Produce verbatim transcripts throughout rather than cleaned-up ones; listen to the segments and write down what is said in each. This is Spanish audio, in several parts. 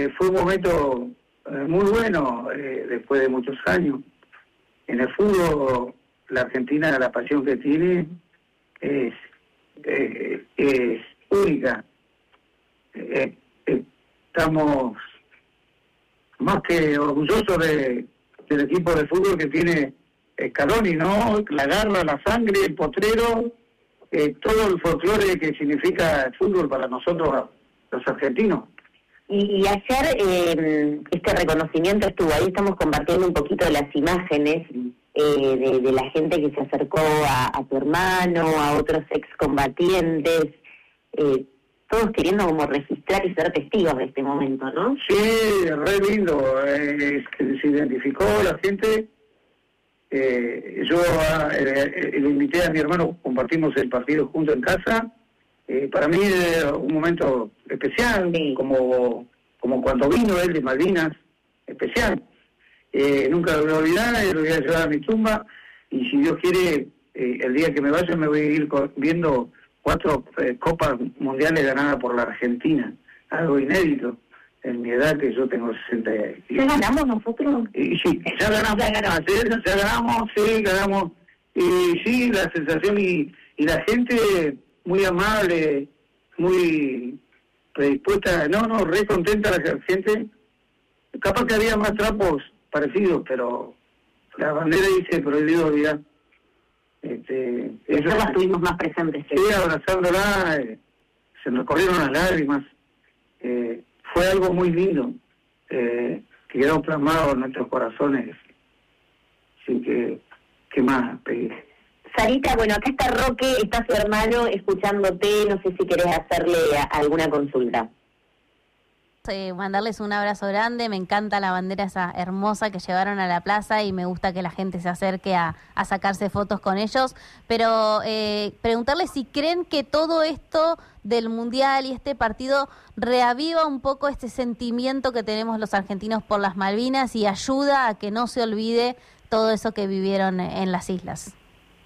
eh, fue un momento eh, muy bueno eh, después de muchos años. En el fútbol, la Argentina, la pasión que tiene es, eh, es única. Eh, eh, estamos más que orgullosos de, del equipo de fútbol que tiene Scaloni, ¿no? La garra, la sangre, el potrero, eh, todo el folclore que significa el fútbol para nosotros los argentinos. Y, y ayer eh, este reconocimiento estuvo ahí, estamos compartiendo un poquito las imágenes eh, de, de la gente que se acercó a, a tu hermano, a otros excombatientes, eh, todos queriendo como registrar y ser testigos de este momento, ¿no? Sí, re lindo, eh, se identificó la gente. Eh, yo eh, le invité a mi hermano, compartimos el partido juntos en casa. Eh, para mí es un momento especial, sí. como como cuando vino él de Malvinas, especial. Eh, nunca lo voy a olvidar, lo voy a llevar a mi tumba, y si Dios quiere, eh, el día que me vaya me voy a ir viendo cuatro eh, copas mundiales ganadas por la Argentina, algo inédito en mi edad, que yo tengo sesenta. ¿Ya ganamos nosotros? Y sí, ya ganamos, ya ganamos, ya ganamos, sí, ganamos. Y sí, la sensación y, y la gente muy amable, muy predispuesta, no, no, re contenta la gente. Capaz que había más trapos parecidos, pero la bandera dice prohibido olvidar. Este, eso las tuvimos más presentes. Sí, abrazándola, eh, se nos corrieron las lágrimas. Eh, fue algo muy lindo, eh, que quedó plasmado en nuestros corazones. Así que, ¿qué más pedir? Sarita, bueno, acá está Roque, está su hermano escuchándote, no sé si querés hacerle a, alguna consulta. Eh, mandarles un abrazo grande, me encanta la bandera esa hermosa que llevaron a la plaza y me gusta que la gente se acerque a, a sacarse fotos con ellos, pero eh, preguntarles si creen que todo esto del Mundial y este partido reaviva un poco este sentimiento que tenemos los argentinos por las Malvinas y ayuda a que no se olvide todo eso que vivieron en las islas.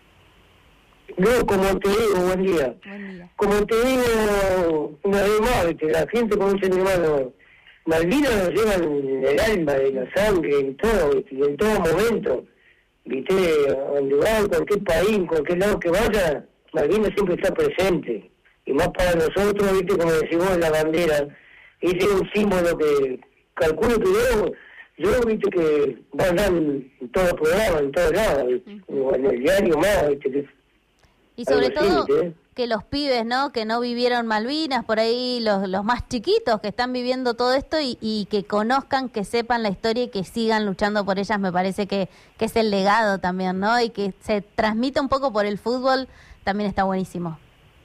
No, como te digo, buen día. Buen día. Como te digo, una vez más, ¿viste? La gente, como dice mi hermano, Malvinas nos llevan en el alma, en la sangre, en todo, ¿viste? En todo momento. ¿Viste? Donde va, en cualquier país, en cualquier lado que vaya, Malvinas siempre está presente. Y más para nosotros, ¿viste? Como decimos, la bandera. Ese es un símbolo que calculo que yo, yo, ¿viste? Que va a andar en todos los programas, en todos lados, ¿viste? Uh-huh. En el diario más, ¿viste? Que, y sobre todo que los pibes, ¿no? Que no vivieron Malvinas, por ahí los, los más chiquitos que están viviendo todo esto y, y que conozcan, que sepan la historia y que sigan luchando por ellas, me parece que, que es el legado también, ¿no? Y que se transmita un poco por el fútbol, también está buenísimo.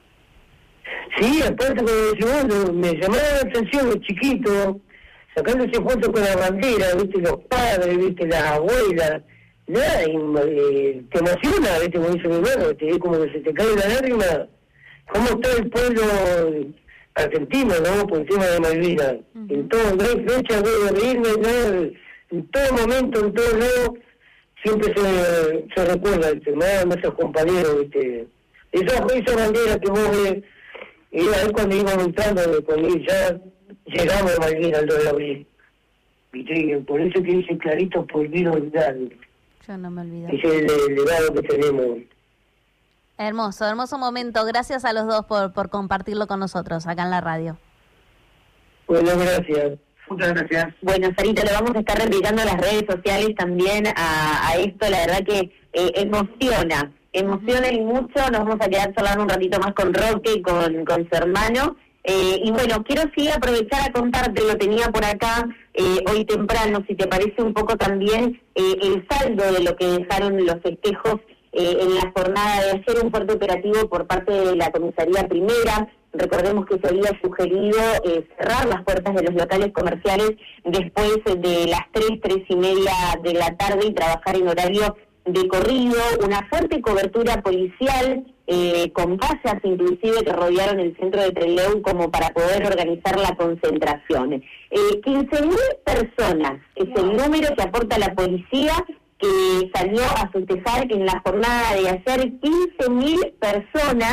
Sí, aparte como decimos, me llamaba la atención los chiquitos, sacándose fotos con la bandera, ¿viste? Los padres, ¿viste? Las abuelas. Nada, y, eh, te emociona, ¿viste? Como dice mi hermano, te, como que se te cae la lágrima. ¿Cómo está el pueblo argentino, no? Por encima de Malvinas. Uh-huh. En todo, no hay fecha, no hay reírme, no, en todo momento, en todo lado, siempre se, se recuerda, ¿viste? Más nuestros compañeros, ¿viste? Esa, esa bandera que vos ves, era ahí cuando íbamos entrando, cuando ya llegamos a Malvinas el dos de abril. ¿Viste? Por eso que dice clarito, prohibido olvidar. Yo no me olvido. Es el, el legado que tenemos. Hermoso, hermoso momento. Gracias a los dos por, por compartirlo con nosotros acá en la radio. Bueno, gracias. Muchas gracias. Bueno, Sarita, le vamos a estar replicando a las redes sociales también a, a esto. La verdad que eh, emociona, emociona y mucho. Nos vamos a quedar charlando un ratito más con Roque, con, con su hermano. Eh, y bueno, quiero sí aprovechar a contarte, lo tenía por acá eh, hoy temprano, si te parece un poco también eh, el saldo de lo que dejaron los festejos eh, en la jornada de ayer, un fuerte operativo por parte de la Comisaría Primera. Recordemos que se había sugerido eh, cerrar las puertas de los locales comerciales después de las tres, tres y media de la tarde y trabajar en horario de corrido, una fuerte cobertura policial, eh, con vallas inclusive que rodearon el centro de Trelew como para poder organizar la concentración. Eh, quince mil personas es el número que aporta la policía, que salió a festejar en la jornada de ayer, quince mil personas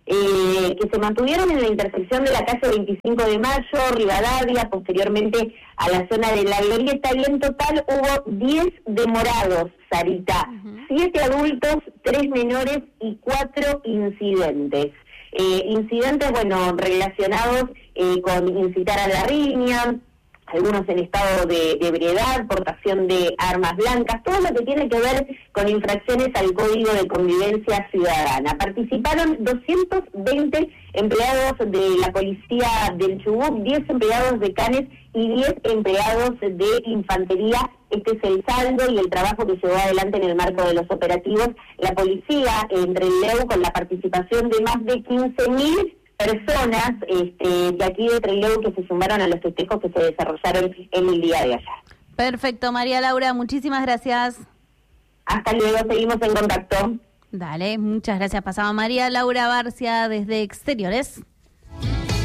eh, que se mantuvieron en la intersección de la calle veinticinco de mayo, Rivadavia, posteriormente a la zona de la Glorieta, y en total hubo diez demorados, Sarita, uh-huh. siete adultos, tres menores y cuatro incidentes. Eh, incidentes, bueno, relacionados eh, con incitar a la riña, algunos en estado de, de ebriedad, portación de armas blancas, todo lo que tiene que ver con infracciones al Código de Convivencia Ciudadana. Participaron doscientos veinte empleados de la Policía del Chubut, diez empleados de Canes y diez empleados de Infantería. Este es el saldo y el trabajo que llevó adelante en el marco de los operativos la policía en Trelew, con la participación de más de quince mil personas este, de aquí de Trelew que se sumaron a los festejos que se desarrollaron en el día de ayer. Perfecto, María Laura, muchísimas gracias. Hasta luego, seguimos en contacto. Dale, muchas gracias. Pasaba María Laura Barcia desde Exteriores.